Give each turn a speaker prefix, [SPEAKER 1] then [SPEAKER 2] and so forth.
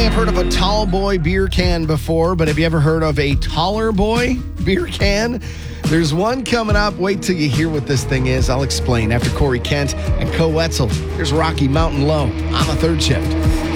[SPEAKER 1] have heard of a tall boy beer can before, but have you ever heard of a taller boy beer can? There's one coming up. Wait till you hear what this thing is. I'll explain after Corey Kent and Co Wetzel. Here's Rocky Mountain Low on the third shift.